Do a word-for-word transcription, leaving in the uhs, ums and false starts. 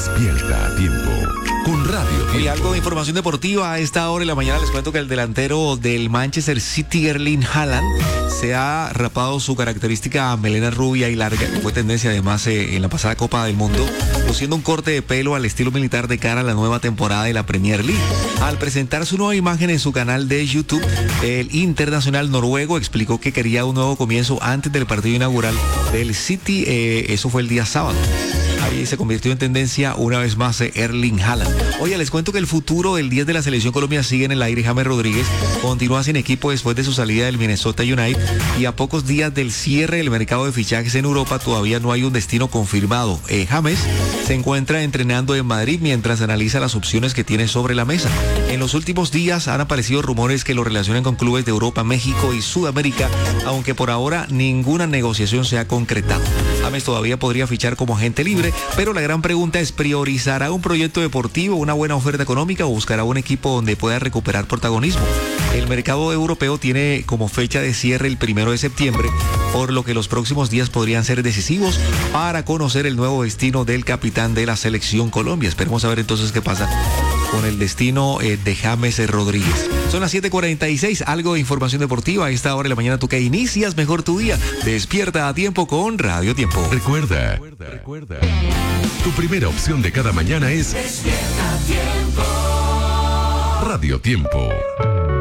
Despierta a tiempo con Radio Tiempo. Y algo de información deportiva a esta hora de la mañana les cuento que el delantero del Manchester City, Erling Haaland, se ha rapado su característica melena rubia y larga, que fue tendencia además eh, en la pasada Copa del Mundo, luciendo un corte de pelo al estilo militar de cara a la nueva temporada de la Premier League. Al presentar su nueva imagen en su canal de YouTube, el internacional noruego explicó que quería un nuevo comienzo antes del partido inaugural del City, eh, eso fue el día sábado. Ahí se convirtió en tendencia una vez más eh, Erling Haaland. Oye, les cuento que el futuro del diez de la Selección Colombia sigue en el aire. James Rodríguez continúa sin equipo después de su salida del Minnesota United y a pocos días del cierre del mercado de fichajes en Europa todavía no hay un destino confirmado. Eh, James se encuentra entrenando en Madrid mientras analiza las opciones que tiene sobre la mesa. En los últimos días han aparecido rumores que lo relacionan con clubes de Europa, México y Sudamérica, aunque por ahora ninguna negociación se ha concretado. James todavía podría fichar como agente libre, pero la gran pregunta es: ¿priorizará un proyecto deportivo, una buena oferta económica o buscará un equipo donde pueda recuperar protagonismo? El mercado europeo tiene como fecha de cierre el primero de septiembre, por lo que los próximos días podrían ser decisivos para conocer el nuevo destino del capitán de la Selección Colombia. Esperemos a ver entonces qué pasa con el destino eh, de James Rodríguez. Son las siete cuarenta y seis, algo de información deportiva a esta hora de la mañana. Tú que inicias mejor tu día, despierta a tiempo con Radio Tiempo. Recuerda, recuerda, recuerda. Tu primera opción de cada mañana es Despierta a Tiempo. Radio Tiempo.